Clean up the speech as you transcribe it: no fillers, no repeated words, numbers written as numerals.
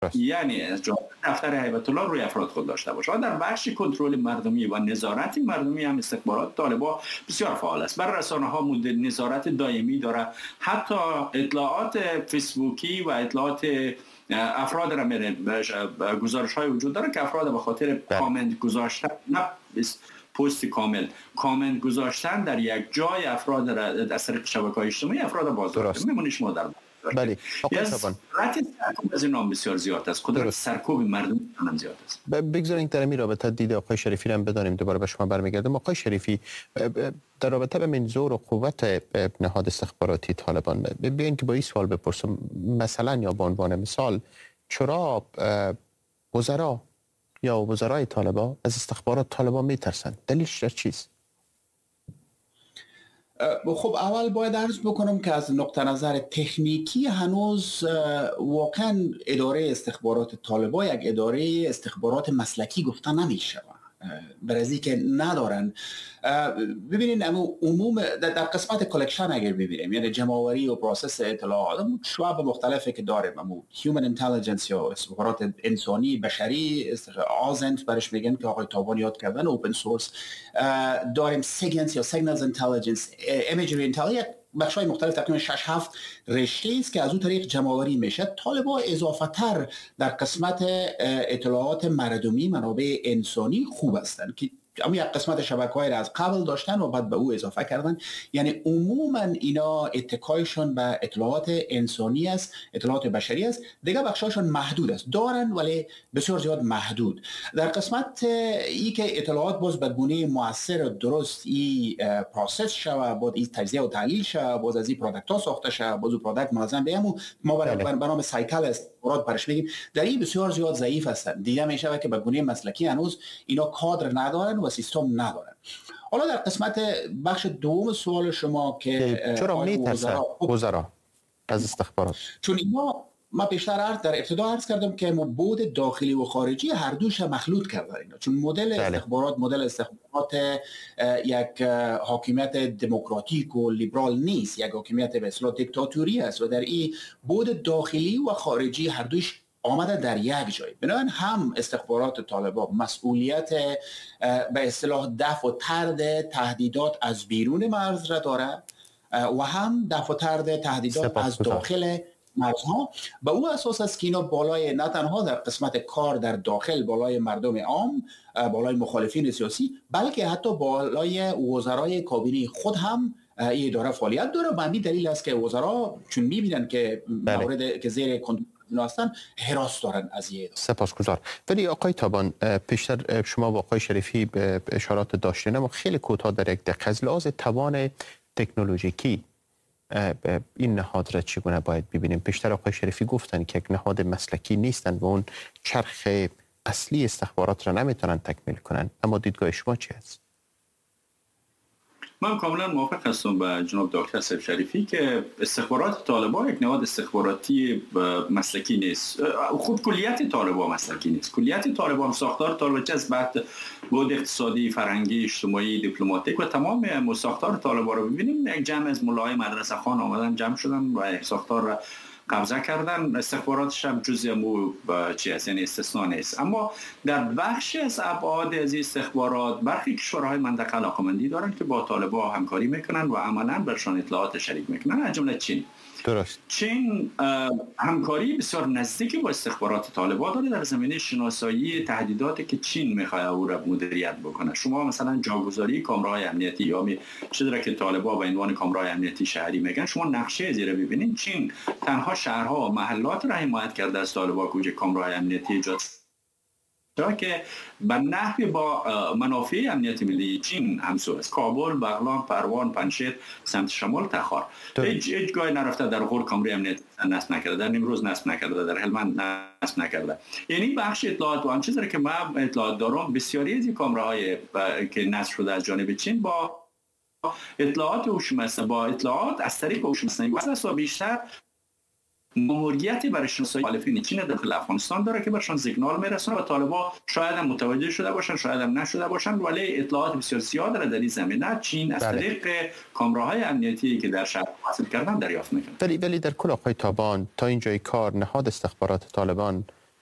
یعنی دفتر هیبت الله روی افراد خود داشته باشه. در بخش کنترل مردمی و نظارت مردمی هم استخبارات طالبان بسیار فعال است. بر رسانه‌ها نظارت دائمی داره، حتی اطلاعات فیسبوکی و اطلاعات افراد را میره، گزارش‌های وجود داره که افراد به خاطر کامنت گذاشتن، نه پست کامل، کامنت گذاشتن در یک جای افراد را از طریق شبکه‌های اجتماعی افراد بازداشت میمونه. شما در بله آقای تابان سرکوب از این نام بسیار زیاد است، قدرت سرکوب مردم هم زیاد است. بگذارید در این رابطه دید آقای شریفی را هم بدانیم. دوباره به شما برمیگردم. آقای شریفی، در رابطه به منظور و قوت نهاد استخباراتی طالبان بیاین که با این سوال بپرسم، مثلا یا به عنوان مثال، چرا وزرا یا وزرای طالبان از استخبارات طالبان میترسند؟ دلیلش چیست؟ خب اول باید عرض بکنم که از نقطه نظر تکنیکی هنوز واقعا اداره استخبارات طالبان یک اداره استخبارات مسلکی گفته نمیشه، برای که ندارن. ببینین عموم در قسمت کلکشن اگر ببینیم، یعنی جمع‌آوری و پروسس اطلاعات شعب مختلفی که داریم، هیومن اینتلیجنس یا استخبارات انسانی بشری، آزنت برش میگن که آقای تابان یاد کردن، اوپن سورس داریم، سیگنس یا سیگنالز اینتلیجنس، ایمیجری اینتلیجنس، بخش‌های مختلف تقریبا 6-7 رشته است که از اون طریق جمع‌آوری میشه. طالبان اضافه تر در قسمت اطلاعات مردمی، منابع انسانی خوب هستند که اما یک قسمت شبکه‌های را از قبل داشتن و بعد به او اضافه کردن. یعنی عموما اینا اتکایشون به اطلاعات انسانی است، اطلاعات بشری است. دیگه بخشاشون محدود است، دارن ولی بسیار زیاد محدود. در قسمت ای که اطلاعات باز به گونه مؤثر و درست ای پروسس شوه، بعد ای تجزیه و تحلیل شوه، باز از این پروداکت ها ساخته شوه، باز پروداکت منظم بیامو ما برای نام سایکل استخبارات برش میگیم، در این بسیار زیاد ضعیف هستند. دیگه میشه که به گونه مسلکی هنوز اینا کادر ندارن و سیستم ندارن. حالا در قسمت بخش دوم سوال شما که چرا میترسن وزرا از استخبارات؟ چون اینا ما بیشتر در ابتدا عرض کردم که بود داخلی و خارجی هر دوش مخلوط کردن اینا، چون مدل استخبارات مدل استخبارات یک حاکمیت دموکراتیک و لیبرال نیست، یک حاکمیت به اصطلاح دیکتاتوری است و در این بود داخلی و خارجی هر دوش آمده در یک جای. بنابراین هم استخبارات طالبان مسئولیت به اصطلاح دفع و طرد تهدیدات از بیرون مرز را داره و هم دفع و طرد تهدیدات از داخل مرزها. به او اساس است که اینا بالای، نه تنها در قسمت کار در داخل بالای مردم عام، بالای مخالفین سیاسی، بلکه حتی بالای وزرای کابینه خود هم این اداره فعالیت داره. به همین دلیل است که وزرا چون میبینن که مورد که زیر کنترل هستن هراس دارن از این اداره. سپاسگزار. ولی آقای تابان، پیشتر شما و آقای شریفی به اشارات داشتین، اما خیلی کوتاه در یک دقیقه از لحاظ توان تکنولوژیکی این نهاد را چگونه باید ببینیم؟ پیشتر آقای شریفی گفتن که یک نهاد مسلکی نیستن و اون چرخ اصلی استخبارات را نمیتونن تکمیل کنن، اما دیدگاه شما چی است؟ من کاملا موافق هستم با جناب دکتر سیف شریفی که استخبارات طالبان یک نهاد استخباراتی مسلکی نیست. خود کلیت طالبان مسلکی نیست. کلیت طالبان، ساختار طالبان چه از بعد بود اقتصادی، فرهنگی، اجتماعی، دیپلماتیک و تمام ساختار طالبان رو ببینیم، یک جمع از مولای مدرسه خان آمدن جمع شدن و یک ساختار را قبضه کردن. استخباراتش هم جزء مو چی است، یعنی استثناء نیست. اما در بخشی از ابعاد از استخبارات برخی کشورهای منطقه علاقه‌مندی دارن که با طالبان همکاری میکنن و عملاً برشان اطلاعات شریک میکنن، از جمله چین. درست. چین همکاری بسیار نزدیکی با استخبارات طالبان داره در زمینه شناسایی تهدیداتی که چین میخواد او را مدیریت بکنه. شما مثلا جاگذاری کامراهای امنیتی یا چیزی که طالبان به عنوان کامرای امنیتی شهری میگن، شما نقشه زیر ببینید، چین تنها شهرها و محلات را حمایت کرده از طالبان که کامرای امنیتی ایجاد که به نحوی با منافع امنیت ملی چین همسو است. کابل، بغلان، پروان، پنجشیر، سمت شمال، تخار. هیچ جای نرفته در غور کامرای امنیتی نصب نکرده، در نیمروز نصب نکرده، در هلمند نصب نکرده. یعنی بخش اطلاعات و آن چیزی که من اطلاعات دارم، بسیاری از این کامراهای که نصب شده از جانب چین با اطلاعات هوش مصنوعی، با اطلاعات از طریق هوش مصنوعی و بیشتر ماموریتی برای شناسایی مخالفین چین داخل افغانستان داره که برشان سیگنال میرسونه و طالبان شاید هم متوجه شده باشن، شاید هم نشده باشن، ولی اطلاعات بسیار زیاد در این زمینه چین از طریق کامراهای امنیتی که در شهر حاصل کردن دریافت میکنه. ولی در کل آقای تابان، تا اینجای کار نهاد استخبارات طالبان